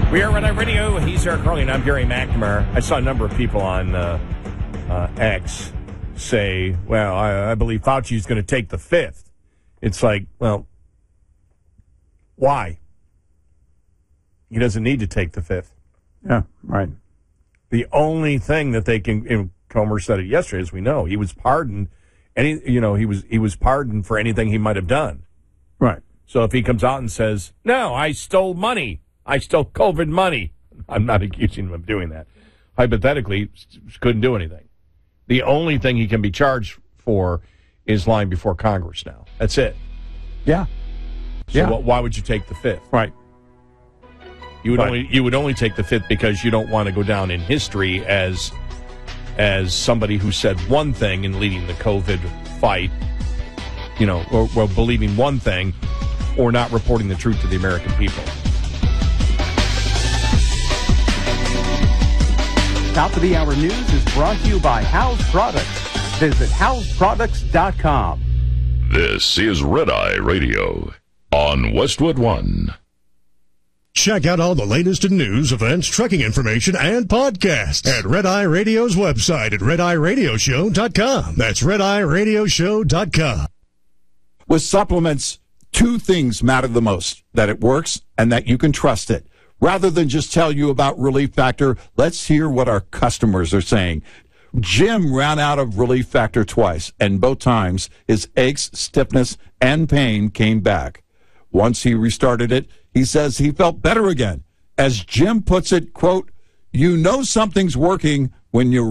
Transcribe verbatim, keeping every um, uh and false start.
We are Red Eye Radio. He's Eric Carly, and I'm Gary McNamara. I saw a number of people on uh, uh, X say, well, I, I believe Fauci's going to take the fifth. It's like, well, why? He doesn't need to take the fifth. Yeah, right. The only thing that they can, and Comer said it yesterday, as we know, he was pardoned. Any, you know, he was he was pardoned for anything he might have done. Right. So if he comes out and says, no, I stole money, I stole COVID money, I'm not accusing him of doing that. Hypothetically, couldn't do anything. The only thing he can be charged for is lying before Congress now. That's it. Yeah. So yeah. wh- why would you take the fifth? Right. You would right. only you would only take the fifth because you don't want to go down in history as as somebody who said one thing in leading the COVID fight, you know, or, or believing one thing, or not reporting the truth to the American people. Top of the Hour News is brought to you by House Products. Visit house products dot com. This is Red Eye Radio on Westwood One. Check out all the latest in news, events, trucking information, and podcasts at Red Eye Radio's website at red eye radio show dot com. That's red eye radio show dot com. With supplements, two things matter the most: that it works and that you can trust it. Rather than just tell you about Relief Factor, let's hear what our customers are saying. Jim ran out of Relief Factor twice, and both times his aches, stiffness, and pain came back. Once he restarted it, he says he felt better again. As Jim puts it, quote, you know something's working when you